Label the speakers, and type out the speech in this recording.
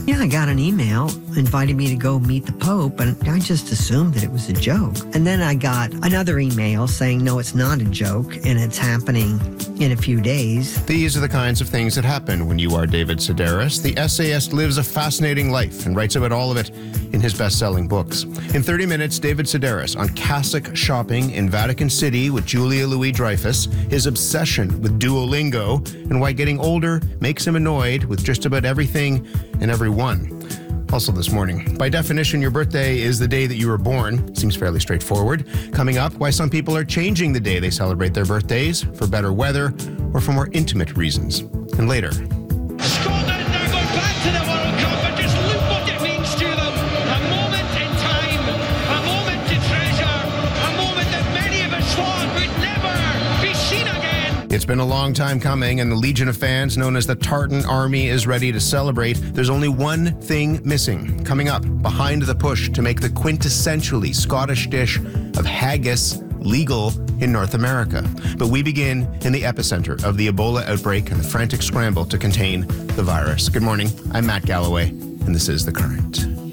Speaker 1: Yeah, I got an email inviting me to go meet the Pope, and I just assumed that it was a joke. And then I got another email saying, no, it's not a joke, and it's happening in a few days.
Speaker 2: These are the kinds of things that happen when you are David Sedaris. The essayist lives a fascinating life and writes about all of it in his best-selling books. In 30 minutes, David Sedaris on cassock shopping in Vatican City with Julia Louis-Dreyfus, his obsession with Duolingo, and why getting older makes him annoyed with just about everything and everyone. Also this morning, by definition, your birthday is the day that you were born. Seems fairly straightforward. Coming up, why some people are changing the day they celebrate their birthdays for better weather or for more intimate reasons. And later,
Speaker 3: Scotland are going back to the World Cup, and just look what it means to them. A moment in time, a moment to treasure, a moment that many of us thought would never be seen again.
Speaker 2: it's been a long time coming, and the legion of fans known as the Tartan Army is ready to celebrate. There's only one thing missing. Coming up, behind the push to make the quintessentially Scottish dish of haggis legal in North America. But we begin in the epicenter of the Ebola outbreak and the frantic scramble to contain the virus. Good morning, I'm Matt Galloway, and this is The Current.